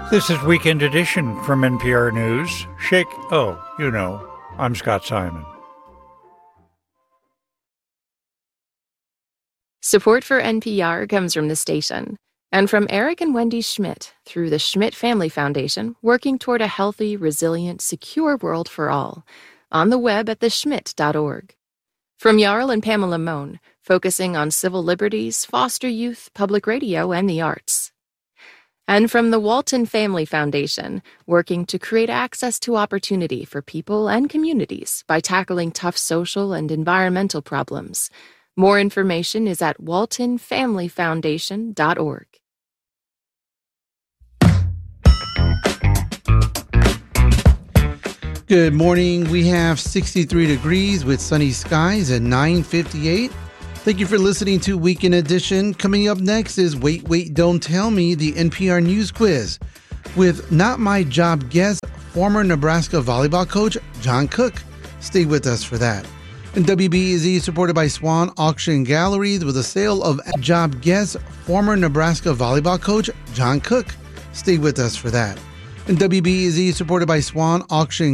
This is Weekend Edition from NPR News. I'm Scott Simon. Support for NPR comes from the station and from Eric and Wendy Schmidt through the Schmidt Family Foundation, working toward a healthy, resilient, secure world for all. On the web at theschmidt.org. From Jarl and Pamela Mohn, focusing on civil liberties, foster youth, public radio, and the arts. And from the Walton Family Foundation, working to create access to opportunity for people and communities by tackling tough social and environmental problems. More information is at waltonfamilyfoundation.org. Good morning. We have 63 degrees with sunny skies at 9:58. Thank you for listening to Weekend Edition. Coming up next is Wait, Wait, Don't Tell Me, the NPR News Quiz, with Not My Job guest, former Nebraska volleyball coach John Cook. Stay with us for that. And WBEZ, supported by Swan Auction Galleries, with a sale of job guest, former Nebraska volleyball coach John Cook. Stay with us for that. And WBEZ, supported by Swan Auction